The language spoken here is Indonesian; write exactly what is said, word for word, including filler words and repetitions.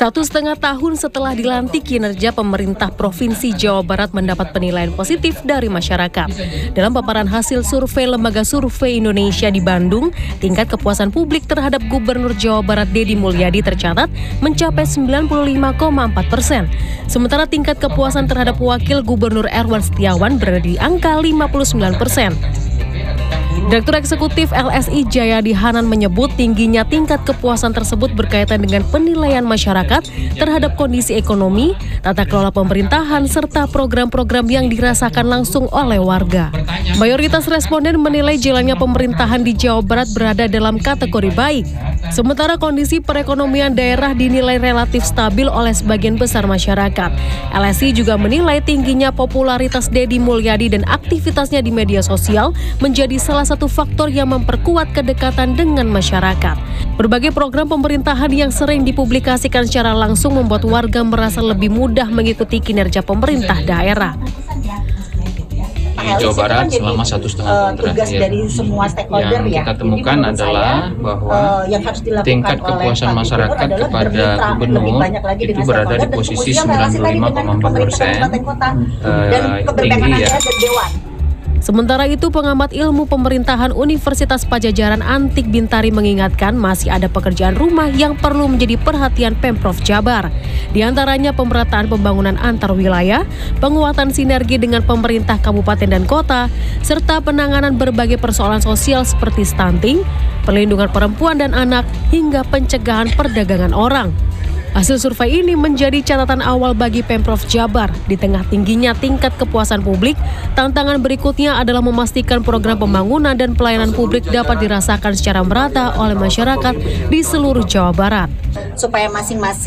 Satu setengah tahun setelah dilantik, kinerja pemerintah Provinsi Jawa Barat mendapat penilaian positif dari masyarakat. Dalam paparan hasil survei Lembaga Survei Indonesia di Bandung, tingkat kepuasan publik terhadap Gubernur Jawa Barat Deddy Mulyadi tercatat mencapai sembilan puluh lima koma empat persen. Sementara tingkat kepuasan terhadap Wakil Gubernur Erwan Setiawan berada di angka lima puluh sembilan persen. Direktur Eksekutif L S I Jayadi Hanan menyebut tingginya tingkat kepuasan tersebut berkaitan dengan penilaian masyarakat terhadap kondisi ekonomi, tata kelola pemerintahan, serta program-program yang dirasakan langsung oleh warga. Mayoritas responden menilai jalannya pemerintahan di Jawa Barat berada dalam kategori baik. Sementara kondisi perekonomian daerah dinilai relatif stabil oleh sebagian besar masyarakat. L S I juga menilai tingginya popularitas Deddy Mulyadi dan aktivitasnya di media sosial menjadi salah satu faktor yang memperkuat kedekatan dengan masyarakat. Berbagai program pemerintahan yang sering dipublikasikan secara langsung membuat warga merasa lebih mudah mengikuti kinerja pemerintah daerah. Di Jawa Barat selama satu setengah tahun terakhir, dari semua stakeholder yang kita ya. temukan Jadi, adalah saya, bahwa uh, yang harus tingkat kepuasan masyarakat kepada gubernur itu berada di posisi sembilan puluh lima koma empat persen, tinggi ya. Sementara itu, pengamat ilmu pemerintahan Universitas Padjadjaran Antik Bintari mengingatkan masih ada pekerjaan rumah yang perlu menjadi perhatian Pemprov Jabar. Di antaranya pemerataan pembangunan antar wilayah, penguatan sinergi dengan pemerintah kabupaten dan kota, serta penanganan berbagai persoalan sosial seperti stunting, perlindungan perempuan dan anak, hingga pencegahan perdagangan orang. Hasil survei ini menjadi catatan awal bagi Pemprov Jabar. Di tengah tingginya tingkat kepuasan publik, tantangan berikutnya adalah memastikan program pembangunan dan pelayanan publik dapat dirasakan secara merata oleh masyarakat di seluruh Jawa Barat. Supaya masing-masing